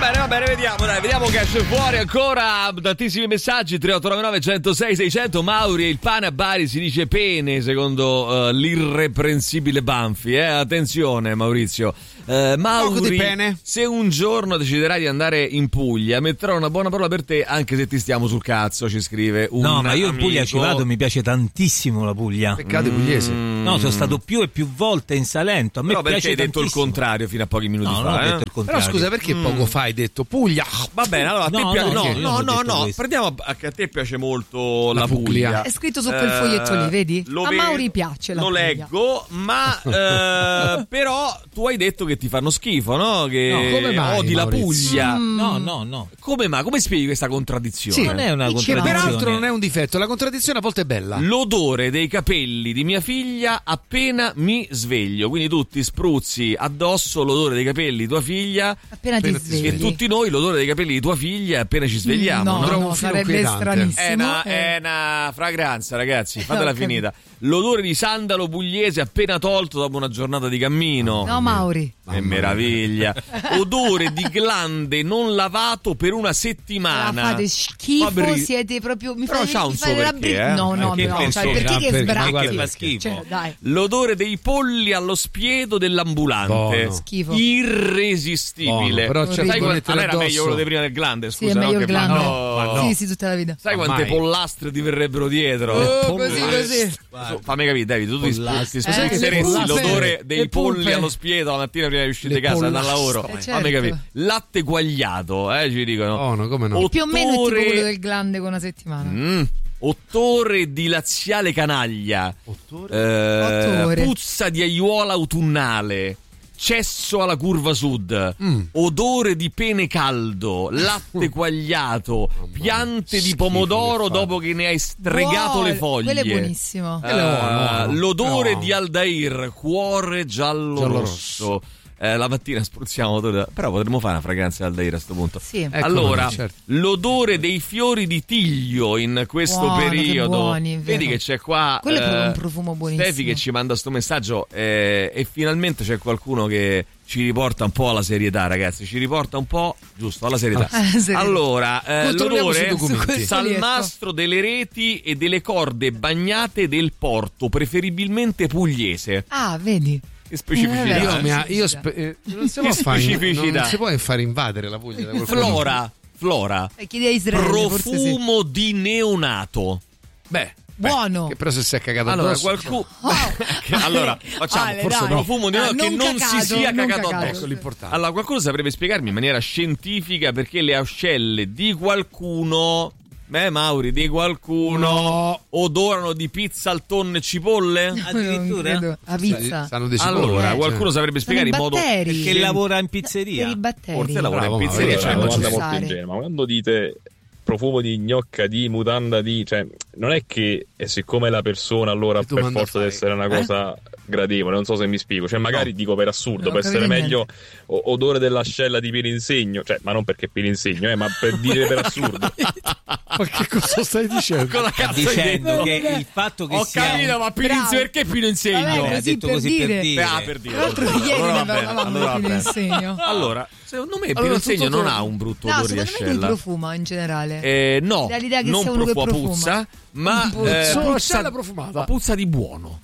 Va bene, vediamo che esce fuori ancora tantissimi messaggi. 3899 106 600. Mauri e il pane a Bari si dice pene, secondo l'irreprensibile Banfi. Attenzione Maurizio. Mauri, se un giorno deciderai di andare in Puglia, metterò una buona parola per te, anche se ti stiamo sul cazzo, ci scrive un No, ma io amico. in Puglia ci vado, mi piace tantissimo la Puglia. Peccato pugliese. No, sono stato più e più volte in Salento. A me Però perché piace hai detto tantissimo. il contrario fino a pochi minuti No, fa? non ho detto il contrario. Però scusa, perché poco fa hai detto Puglia? Va bene, allora a te No, piace. no, io non ho detto questo. Prendiamo che a te piace molto la Puglia. Puglia. È scritto su quel foglietto lì, vedi? A Mauri piace la Lo Puglia. leggo, ma però tu hai detto che ti fanno schifo, no? Che come mai, odi la Maurizio? Puglia. No. Come mai? Come spieghi questa contraddizione? Sì, Non è una contraddizione. Peraltro non è un difetto, la contraddizione a volte è bella. L'odore dei capelli di mia figlia appena mi sveglio. Quindi tu ti spruzzi addosso l'odore dei capelli di tua figlia. Appena ti svegli. E tutti noi l'odore dei capelli di tua figlia appena ci svegliamo. No, sarebbe stranissimo. È una fragranza, ragazzi, fatela Ho capito. finita. L'odore di sandalo pugliese appena tolto dopo una giornata di cammino. No, Mauri. Che meraviglia. Odore di glande non lavato per una settimana. Fate schifo, Fabri- siete proprio. Mi Però fate c'ha un suo fare la perché, No, Perché penso- cioè, perché che perché sbracchi? guarda, fa schifo. Cioè, dai. L'odore dei polli allo spiedo dell'ambulante. Buono. Schifo. Irresistibile. Buono, però c'è sai da quanto mettere era meglio addosso. quello di prima del glande, Sì, scusa, è meglio no? il glande. No. Sì, tutta la vita. Sai quante Ormai. pollastre ti verrebbero dietro? Così. Fammi capire, David, tu ti Pollastre. spusteresti le l'odore pollastre. dei Le polli pulpe. allo spiedo la mattina prima di uscire Le di casa, andare al pollastre. lavoro. Certo. Fammi capire. Latte guagliato, ci dicono. Oh, no, come no? Più o meno è tipo Ottore- quello del glande con una settimana. Ottore di laziale canaglia. Ottore. Puzza di aiuola autunnale. Cesso alla curva sud, odore di pene caldo, latte quagliato, piante di pomodoro dopo che ne hai stregato le foglie. Quello è buonissimo. L'odore No. di Aldair, cuore giallo-rosso. La mattina spruzziamo però potremmo fare una fragranza di Aldair a sto punto. Sì. Ecco, Allora, certo. l'odore dei fiori di tiglio in questo Buono, che periodo. buoni, è Vedi vero. che c'è qua Quello è proprio un profumo buonissimo. Stefi che ci manda sto messaggio e finalmente c'è qualcuno che ci riporta un po' alla serietà, ragazzi, ci riporta un po' giusto alla serietà. serietà. Allora, Controlliamo sui l'odore documenti. salmastro delle reti e delle corde bagnate del porto, preferibilmente pugliese. Ah, vedi. Che specificità. Non si può specificità. non si può far invadere la Puglia da qualcuno. Flora. Chiedi a Israele, forse sì. Profumo di neonato. Beh, Buono. che però se si è cagato Allora, addosso. qualcuno. Allora, facciamo Ale, forse dai. profumo di neonato che non cagato, si sia non cagato cagato. addosso. Ecco l'importante. Allora, qualcuno saprebbe spiegarmi in maniera scientifica perché le ascelle di qualcuno. Mauri, di qualcuno odorano di pizza al tonno e cipolle? Addirittura? A pizza. Sanno dei cipolle. Allora, qualcuno saprebbe spiegare in Sono i modo. batteri. Perché lavora in pizzeria. Per i batteri. Forse lavora in Bravo, pizzeria, Mauri, cioè bravo. non ci Domanda sta. molto ingenua, ma quando dite profumo di gnocca di mutanda di, cioè non è che siccome la persona allora Che per domanda forza deve fai? essere una cosa gradevole, non so se mi spiego, cioè magari dico per assurdo, Non può ho capito essere niente. meglio odore dell'ascella di Pirinsegno, cioè ma non perché Pirinsegno, ma per dire per assurdo. Ma che cosa stai dicendo? Cosa cazzo hai Dicendo detto? che il fatto che Ho sia capito, ma Bravo. perché Pino Insegno? Vabbè, ha così detto per così dire. per dire. Per dire. Tra l'altro ieri Allora ne va bene, parlavamo allora va di bene. insegno. Allora, secondo me Allora, Pino Insegno tutto- non ha un brutto No, odore di secondo me lui ascella. profuma in generale. No, Dà l'idea che non sia uno che profuma, profuma. puzza, ma Solo puzza, ascella profumata. ma puzza di buono.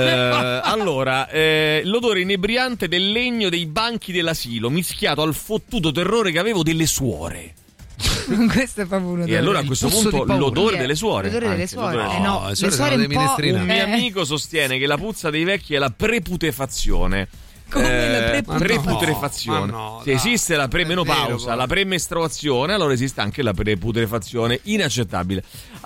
Allora, l'odore inebriante del legno dei banchi dell'asilo mischiato al fottuto terrore che avevo delle suore. Questo è proprio uno E allora a questo puzzo di punto paura. l'odore delle suore. L'odore delle anche, suore. l'odore- No, le le suore suore sono un dei po'. minestrine. Un mio amico sostiene che la puzza dei vecchi è la preputefazione. Come la preputrefazione. Ma no, Se dai, esiste la non è premenopausa, vero, la premestruazione, allora esiste anche la preputrefazione. Inaccettabile.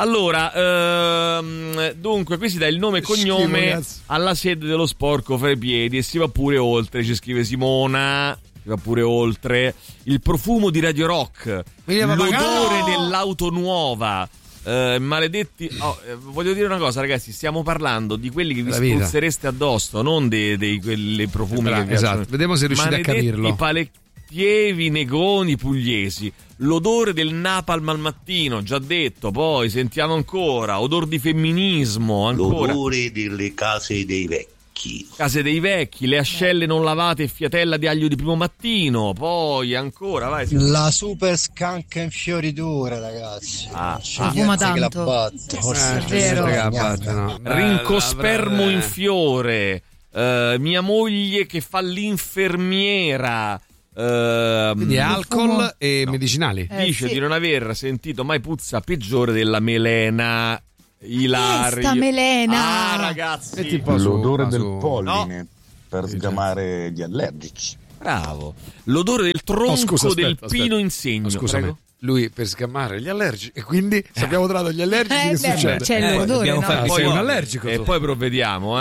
Allora, dunque, qui si dà il nome e Schifo, cognome ragazzi. alla sede dello sporco fra i piedi e si va pure oltre, ci scrive Simona. Si va pure oltre. Il profumo di Radio Rock, l'odore dell'auto nuova. Maledetti, voglio dire una cosa, ragazzi, stiamo parlando di quelli che vi La vita. spruzzereste addosso, non di quelli profumi che vi Esatto, piacciono. vediamo se riuscite a Maledetti capirlo. palettievi negoni pugliesi, l'odore del napalm al mattino, già detto, poi sentiamo ancora, odor di femminismo, ancora. L'odore delle case dei vecchi. vecchi. Case dei vecchi, le ascelle non lavate e fiatella di aglio di primo mattino. Poi ancora, vai. La super scanca in fioritura, ragazzi. Fuma tanto. Che la batte. Forse è vero. Rincospermo in fiore. Mia moglie che fa l'infermiera. Quindi alcol e medicinali. Dice di non aver sentito mai puzza peggiore della melena. Ilario. Sta melena. Ragazzi, L'odore del polline per sgamare gli allergici. bravo. L'odore del tronco del pino insegno. Scusami. Lui per scammare gli allergici e quindi se abbiamo trovato gli allergici che succede? C'è l'odore, no? Sei un allergico e poi provvediamo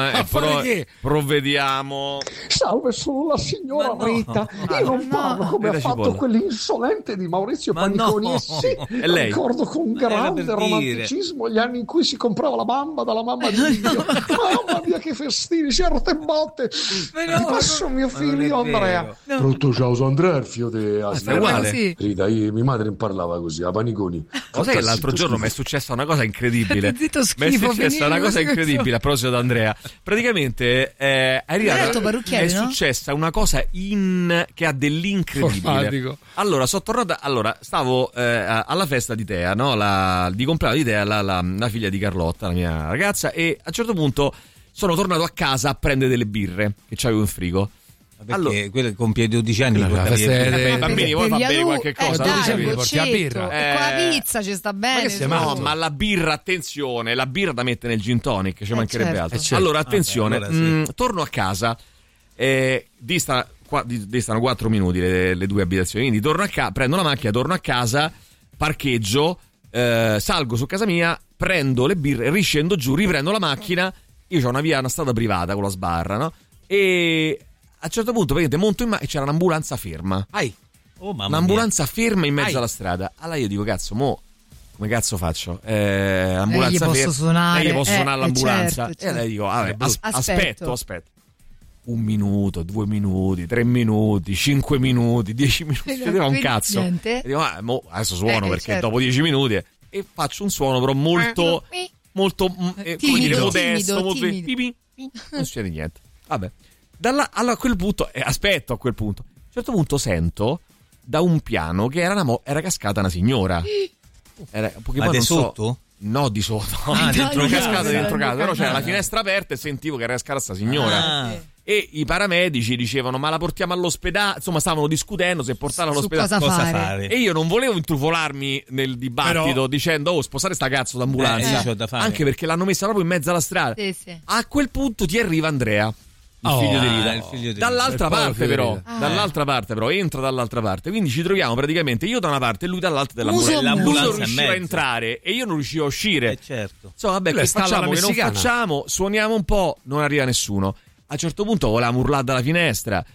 provvediamo. Salve, sono la signora Rita. Io non parlo come ha fatto quell'insolente di Maurizio Paniconi. E lei? Ricordo con grande romanticismo gli anni in cui si comprava la bamba dalla mamma di Dio. Mamma mia che festini, certe botte. Ti passo mio figlio Andrea. Pronto, ciao, sono Andrea, il figlio di Asma. Uguale. Rita, mia madre parlava così, a Paniconi. Cos'è che l'altro giorno mi è successa una cosa incredibile? Zitto, Mi è schifo, successa una cosa incredibile a proposito di Andrea. Praticamente è successa una cosa che ha dell'incredibile. Formatico. Allora, sono tornata. Allora, stavo alla festa di Tea, no? Di compleanno di Tea, la figlia di Carlotta, la mia ragazza, e a un certo punto sono tornato a casa a prendere delle birre che c'avevo in frigo. Perché quello compie 12 anni i bambini vuoi far bere qualche cosa? Dai, porti la birra. Con la pizza ci sta bene. Ma la birra, attenzione, la birra da mettere nel gin tonic, ci mancherebbe altro. Certo. Allora, attenzione, torno a casa, distano 4 minuti le due abitazioni, quindi torno a casa, prendo la macchina, torno a casa, parcheggio, salgo su casa mia, prendo le birre, riscendo giù, riprendo la macchina, io ho una strada privata con la sbarra, no? E a un certo punto monto in e c'era un'ambulanza ferma. Un'ambulanza ferma in mezzo alla strada. Allora io dico, cazzo, come cazzo faccio? Ambulanza gli posso suonare, gli posso suonare l'ambulanza. Certo. E allora dico, aspetto. 1 minuto, 2 minuti, 3 minuti, 5 minuti, 10 minuti. Non vedeva un cazzo. Niente. E dico, adesso suono perché dopo 10 minuti e faccio un suono però molto timido, modesto, timido. non succede niente. Vabbè. A quel punto, aspetto a quel punto. A un certo punto sento da un piano che era cascata una signora. Ma di sotto? No, di sotto. Dentro cascata dentro casa. Però c'era la finestra aperta e sentivo che era cascata sta signora. E i paramedici dicevano ma la portiamo all'ospedale, insomma stavano discutendo se portarla all'ospedale, cosa fare. E io non volevo intrufolarmi nel dibattito dicendo spostare sta cazzo d'ambulanza, anche perché l'hanno messa proprio in mezzo alla strada. Sì. A quel punto ti arriva Andrea, il figlio di Rita. Dall'altra parte però entra dall'altra parte, quindi ci troviamo praticamente io da una parte e lui dall'altra dell'ambulanza. Lui non riusciva a entrare e io non riuscivo a uscire. Certo. Insomma, vabbè, che facciamo, che non facciamo, suoniamo un po', non arriva nessuno. A un certo punto volevamo urlare dalla finestra,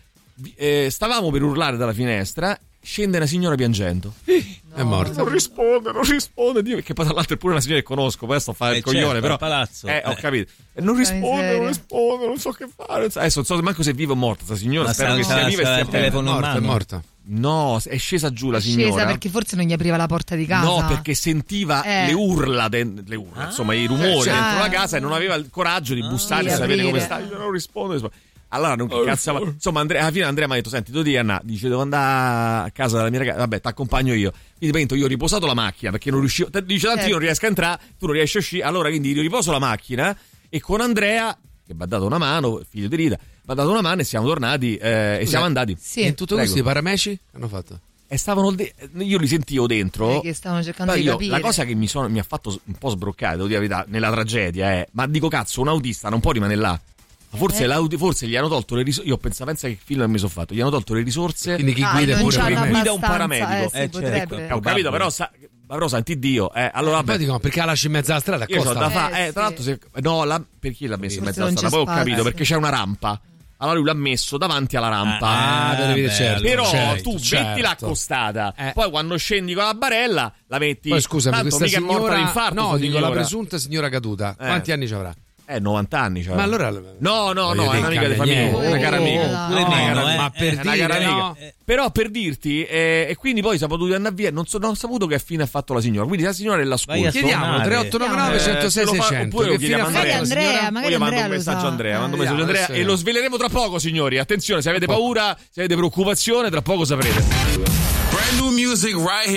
stavamo per urlare dalla finestra, scende una signora piangendo. È morta. Non risponde, Dio, che poi tra l'altro è pure una signora che conosco, poi sto a fare il coglione, però palazzo. Ho capito. Non risponde, non so che fare. Adesso non so manco se è viva o morta sta signora, spero che sia viva e sia telefono è morta. No, è scesa giù la signora. Scesa perché forse non gli apriva la porta di casa. No, perché sentiva le urla, insomma, i rumori dentro la casa e non aveva il coraggio di bussare e sapere come sta. Io non rispondo. Allora non cazzava. Insomma, alla fine Andrea mi ha detto: senti, tu devi andare. Dice, devo andare a casa della mia ragazza. Vabbè, ti accompagno io. Quindi io ho riposato la macchina perché non riuscivo. Dice, tanto io non riesco a entrare, tu non riesci a uscire. Allora quindi io riposo la macchina e con Andrea, che mi ha dato una mano, figlio di Rita, mi ha dato una mano e siamo tornati e siamo andati. Sì. E in tutto questo i paramedici hanno fatto? E stavano io li sentivo dentro che stavano cercando di capire. La cosa che mi ha fatto un po' sbroccare, devo dire la verità, nella tragedia è: ma dico, cazzo, un autista non può rimanere là. Forse gli hanno tolto le risorse. Io pensa che film mi sono fatto. Gli hanno tolto le risorse. Quindi chi guida pure guida un paramedico. Potrebbe. Ho capito, però santi Dio. Allora vabbè. Poi dicono, perché la lasci in mezzo alla strada? Tra l'altro perché l'ha messo in mezzo alla strada? Poi ho capito, perché c'è una rampa. Allora lui l'ha messo davanti alla rampa. Però tu mettila accostata. Poi quando scendi con la barella la metti. Poi scusami, tanto questa mica signora è morta d'infarto. No, dico la presunta signora caduta. Quanti anni ci avrà? 90 anni. Cioè. Ma allora no, è un'amica di famiglia, è una cara amica. Ma per dire no. Però per dirti, e quindi poi siamo dovuti andare via. Non ho saputo che fine ha fatto la signora. Quindi la signora è l'ascolto. Chiediamo 3899 106 600. Oppure lo chiediamo magari Andrea, poi mando un messaggio a Andrea, e lo sveleremo tra poco, signori. Attenzione, se avete paura, se avete preoccupazione, tra poco saprete. Brand new music right here.